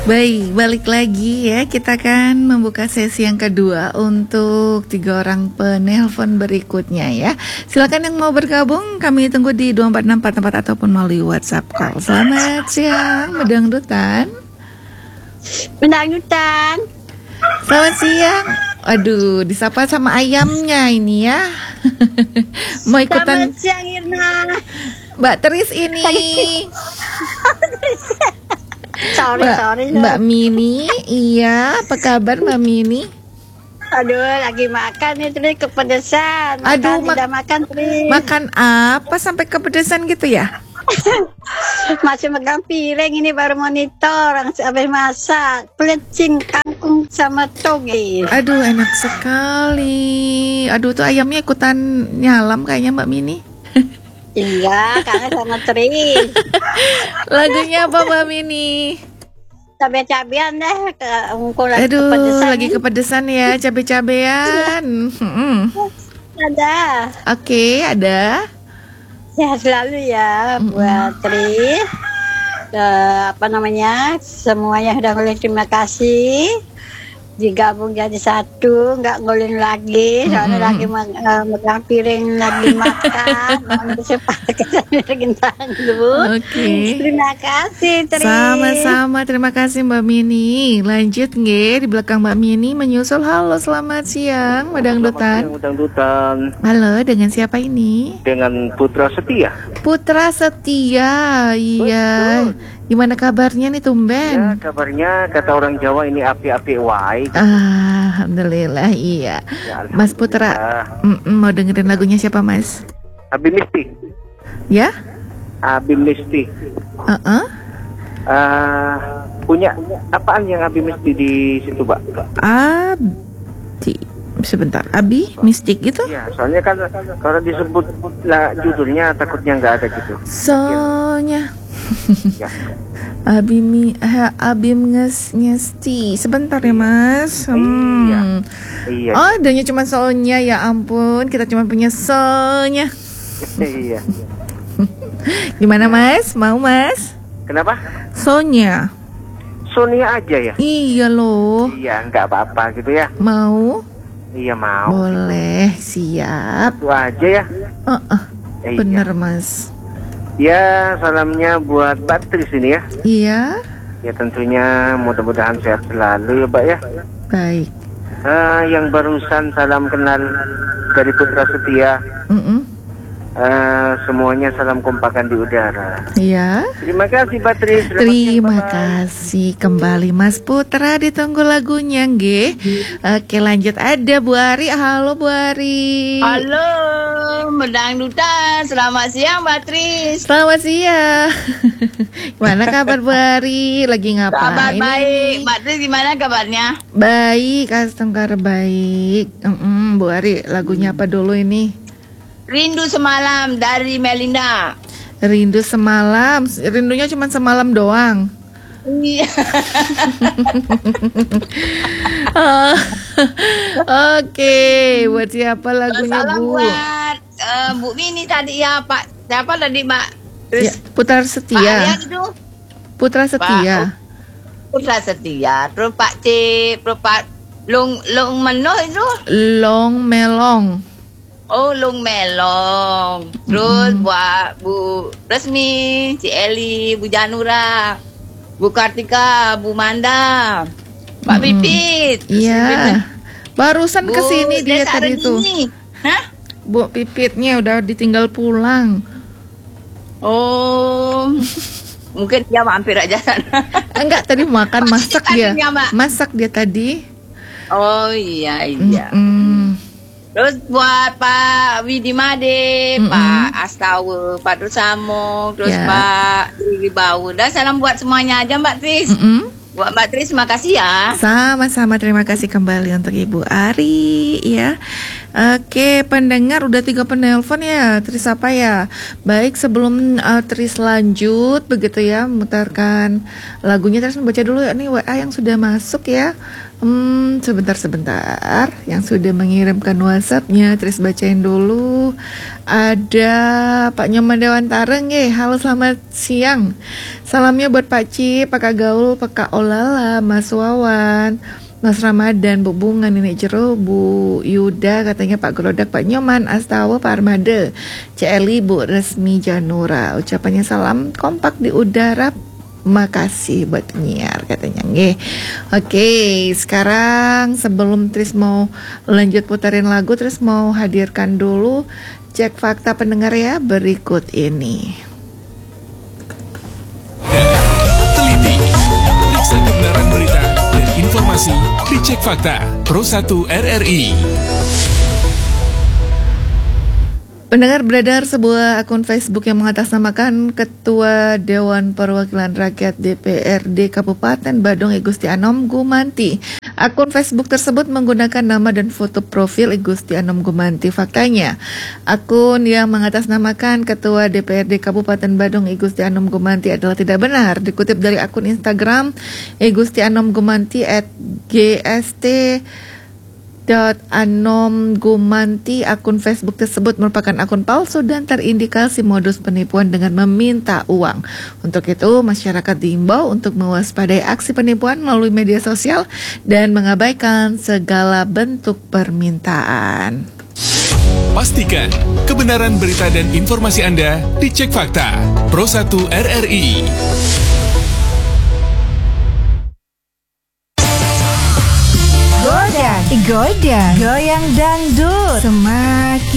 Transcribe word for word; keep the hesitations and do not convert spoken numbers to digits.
Baik, balik lagi ya. Kita akan membuka sesi yang kedua untuk tiga orang penelpon berikutnya ya. Silakan yang mau bergabung, kami tunggu di dua empat enam empat empat ataupun melalui WhatsApp call. Selamat siang, Medangdutan. Medangdutan. Selamat siang. Aduh, disapa sama ayamnya ini ya. Mau ikutan. Selamat siang Irna. Mbak Tris ini. Sorry, Mbak, sorry. Mbak Mini, iya, apa kabar Mbak Mini? Aduh, lagi makan nih Tri, kepedesan. Makan, Aduh, mak- tidak makan Tri. Makan apa sampai kepedesan gitu ya? Masih megang piring ini baru monitor, habis masak, pelecing, kangkung sama toge. Aduh, enak sekali. Aduh, tuh ayamnya ikutan nyalam kayaknya Mbak Mini. Iya, kangen sama Tri. Lagunya apa Mbak Mini? Cabe-cabean deh, ke ungkul lagi Aduh, kepedesan. lagi kepedesan ya, cabe-cabean. Hmm. Ada. Oke, ada. Sehat selalu ya buat Tri. Eh, apa namanya? Semuanya sudah boleh, terima kasih. Digabung jadi satu, nggak ngulin lagi, soalnya Mm-mm. lagi me- eh, megang piring lagi makan, mohon cepat kita piringin dulu. Oke. Terima kasih Tri. Sama-sama, terima kasih Mbak Mini. Lanjut nge, di belakang Mbak Mini menyusul. Halo, selamat siang, Medangdutan. Medangdutan. Halo, dengan siapa ini? Dengan Putra Setia. Putra Setia, iya. Gimana kabarnya nih Ya, tumben? kabarnya kata orang Jawa ini api-api wae. Alhamdulillah, iya. Ya, Mas Putra, mm-mm, mau dengerin lagunya siapa Mas? Abi Misti. Ya? Abi Misti. Uh-uh. Eh, punya apaan yang Abi Misti di situ, Pak? Abi, sebentar, Abi, mistik gitu? Ya, soalnya kan kalau disebut lah judulnya takutnya nggak ada gitu. Sonya. Ya. Abi mi, ha, Abim nges ngesti. Sebentar ya Mas. Hmm. Iya. Iya. Oh, adanya cuma Sonya, ya ampun. Kita cuma punya Sonya. Iya. Gimana Mas? Mau Mas? Kenapa? Sonya. Sonia aja ya? Iya loh. Iya, nggak apa-apa gitu ya. Mau? Iya mau. Boleh, siap. Itu aja ya. Uh-uh. Eh, Bener Mas. Ya, salamnya buat Mbak Tris ini ya. Iya. Ya tentunya mudah-mudahan sehat selalu ya Mbak ya. Baik. Eh, yang barusan salam kenal dari Putra Setia. Mm-mm. Eh, semuanya salam kompakan di udara. Iya. Terima kasih Mbak Tris. Selamat Terima siang, bye-bye. kasih kembali Mas Putra, ditunggu lagunya nggih. Oke, lanjut ada Bu Ari. Halo Bu Ari. Halo, Medangdutan. Selamat siang Mbak Tris. Selamat siang. Gimana kabar Bu Ari? Lagi ngapain? Kabar ini? baik. Mbak Tris gimana kabarnya? Baik, Astengkar baik. Mm-mm, Bu Ari, lagunya apa dulu ini? Rindu Semalam dari Melinda. Rindu semalam. Rindunya cuma semalam doang. Iya. Ah, Oke, buat siapa lagunya Salam Bu? buat eh, Bu Mini tadi ya Pak. Siapa tadi Mbak? Ya, Putra Pak Setia. Arya itu. Putra Setia. Putra Setia. Terus Pak C, terus Pak Long Long Meno itu. Long Melong. Oh, Long Melong. Terus buat Bu Resmi, Ci Eli, Bu Janura, Bu Kartika, Bu Manda, Pak Mm-mm. Pipit. Iya. Barusan Bu kesini dia Desa tadi tuh. Regini. Hah? Bu Pipitnya udah ditinggal pulang. Oh. Mungkin dia mampir aja sana. Enggak, tadi makan masak dia. Tadinya, Mbak. Masak dia tadi. Oh iya iya. Mm-mm. Terus buat Pak Widi Made, Mm-mm. Pak Astawa, Pak Dusamo, terus Ya. Pak Riri Bau. Dan salam buat semuanya aja Mbak Tris. Mm-mm. Buat Mbak Tris, makasih ya. Sama-sama, terima kasih kembali untuk Ibu Ari ya. Oke, pendengar udah tiga penelpon ya, Tris apa ya? Baik, sebelum uh, Tris lanjut begitu ya, mutarkan lagunya, Tris membaca dulu ya nih W A yang sudah masuk ya. Hmm, sebentar-sebentar, yang sudah mengirimkan WhatsApp-nya, Tris bacain dulu. Ada Pak Nyoman Dewantara nggih. Halo, selamat siang. Salamnya buat Pak Ci, Pak Gaul, Pak Olala, Mas Wawan, Mas Ramadan, Bu Bunga, Nenek Jero, Bu Yuda, katanya Pak Gerodak, Pak Nyoman, Astawa, Pak Armada, C Eli, Bu Resmi Janura. Ucapannya salam kompak di udara. Makasih buat penyiar katanya nggih. Oke, sekarang sebelum Tris mau lanjut putarin lagu, Tris mau hadirkan dulu cek fakta pendengar ya berikut ini. Teliti, periksa kebenaran berita dan informasi dicek fakta. Pro satu R R I. Pendengar, beredar sebuah akun Facebook yang mengatasnamakan Ketua Dewan Perwakilan Rakyat D P R D Kabupaten Badung I Gusti Anom Gumanti. Akun Facebook tersebut menggunakan nama dan foto profil I Gusti Anom Gumanti. Faktanya, akun yang mengatasnamakan Ketua D P R D Kabupaten Badung I Gusti Anom Gumanti adalah tidak benar. Dikutip dari akun Instagram I Gusti Anom Gumanti at G S T Dot Anom Gumanti, akun Facebook tersebut merupakan akun palsu dan terindikasi modus penipuan dengan meminta uang. Untuk itu, masyarakat diimbau untuk mewaspadai aksi penipuan melalui media sosial dan mengabaikan segala bentuk permintaan. Pastikan kebenaran berita dan informasi Anda dicek fakta. Pro satu R R I. Goda, goda, goyang dangdut, semakin